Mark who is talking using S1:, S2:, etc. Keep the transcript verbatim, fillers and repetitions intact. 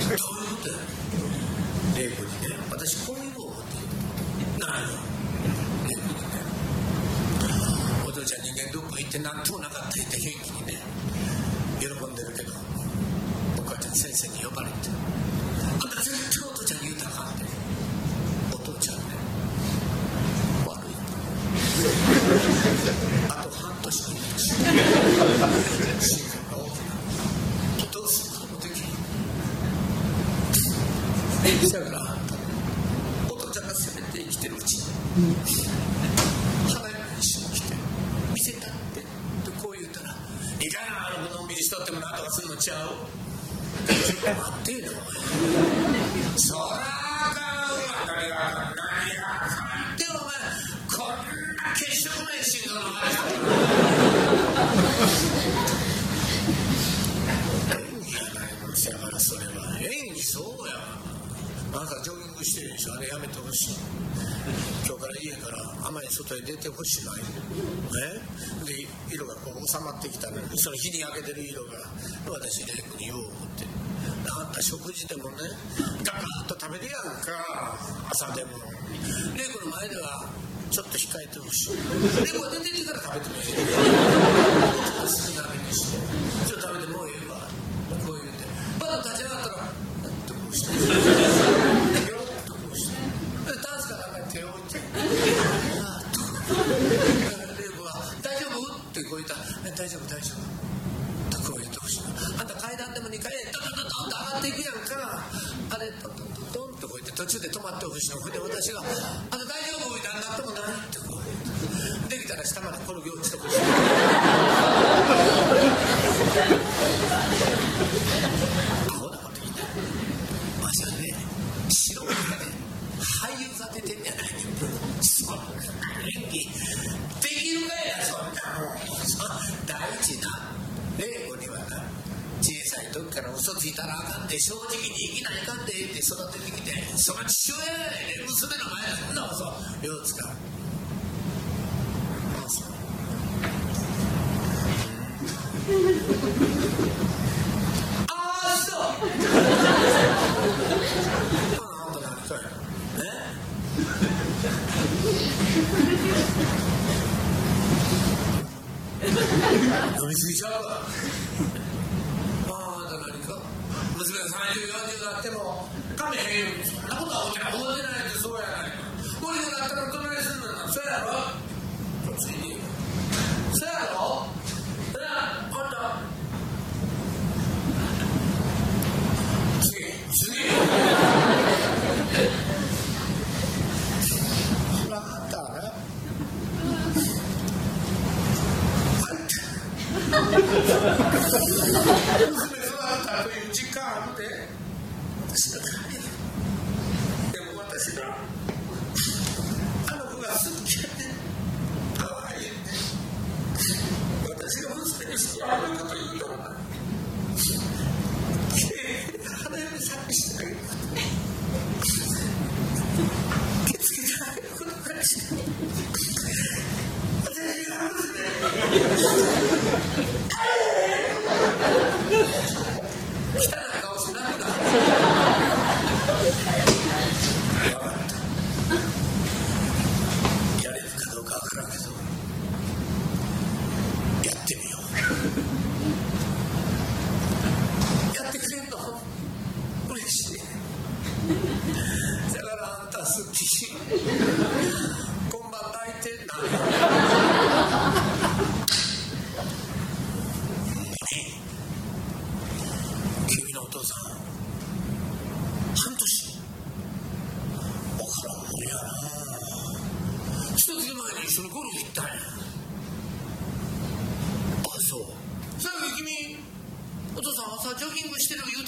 S1: ことや。玲子にね、私こういうのをって言う。何よ。玲子にね、お父ちゃん人間どっか行って何ともなかったって元気にね、喜んでるけど、お母ちゃん先生に呼ばれて、あんた絶対お父ちゃんに言うたらあかんって。お父ちゃんね、悪い。あと半年の命。心臓が大きな。どうすることもできる。だから、お父ちゃんがせめて生きてるうちに、花嫁に一緒に来て、見せたって、とこう言うたら、いかな、あののんびりしとってもなんとかするのちゃう。ちょっと待ってよ、そらあかんわ、誰があかん、何があかんって、お前、こんな血色ない心臓の話だ。演技やないもんせやから、それは。演技そうやわ。なんかジョギングしてるでしょ、あれやめてほしい。今日から家からあまり外へ出てほしない。ね、で色がこう収まってきたのに、その日に焼けてる色が私レイクによう思って、あんた食事でもねガガッと食べるやんか、朝でも。レイクの前ではちょっと控えてほしい。レイクが出てきたら食べてもいい。好きなめにしてちょっと食べてもうええわ、こう言うて、まだ立ち上がったらどうしてよっとこうしてダンスかなんかに手を置いて、ああとレイクは大丈夫ってこう言ったら、大丈夫大丈夫とこう言ってほしい。あんた階段でもにかいドドドドンと上がっていくやんか、あれドドドドンとこう言って途中で止まってほしいの。ほいで私があんた大丈夫みたいになってもないってこう言って、できたら下まで転げ落ちてほしい。アホなこと言いたい。わしはね、白い目で俳優座出てんじゃないけど、そんな演技できるかいな、そんなもん。第一な、玲子にはな、小さい時から嘘ついたらあかんで、正直に生きないかんでって育ててきて、その父親やねん、娘の前でそんな嘘ようつか。ああそう。ああそう。ああんた何かい。え？飲みすぎちゃうわ。ああんた何か。娘がさんじゅう、よんじゅうになってもかめへんように、そんなことは思ってない思ってないってそうやないか。ごじゅうになったら隣にすんのな、そうやろ。こっちにそうやろ。そやあんた次次そらあんたはな、娘育ったという実感あるで。私が帰る。でも私があの子が好きやねん、かわいいねん。私が娘にしてあんなこと言うたらな、きれいに花嫁さんにしてあげること、受け付けてあげることがして、私が娘汚い顔しなくなる。分かった。やれるかどうか分からんけど、やってみよう。やってくれんの嬉しい。だからあんた好き。今晩泣いてんな。君のお父さん半年分からんもんやな。一月前に一緒にゴルフ行ったんや。あ、そう。さっき君お父さん朝ジョギングしてる言